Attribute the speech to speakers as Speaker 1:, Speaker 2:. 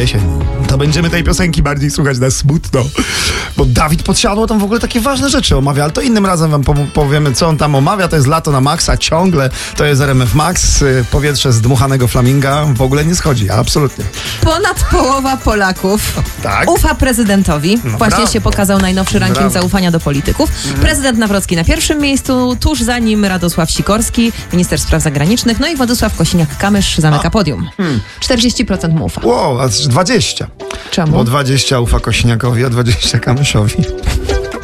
Speaker 1: jesień. To będziemy tej piosenki bardziej słuchać na smutno. Bo Dawid Podsiadło tam w ogóle takie ważne rzeczy omawia, ale to innym razem wam powiemy, co on tam omawia. To jest lato na maksa ciągle. To jest RMF Max. Powietrze z dmuchanego flaminga w ogóle nie schodzi. Absolutnie.
Speaker 2: Ponad połowa Polaków ufa prezydentowi. Właśnie się pokazał najnowszy ranking zaufania do polityków. Prezydent Nawrocki na pierwszym miejscu, tuż za nim Radosław Sikorski, minister spraw zagranicznych, no i Władysław Kosiniak-Kamysz zamyka podium. 40% mu ufa.
Speaker 1: Wow, a 20.
Speaker 2: Czemu?
Speaker 1: Bo 20 ufa Kosiniakowi, a 20 Kamyszowi.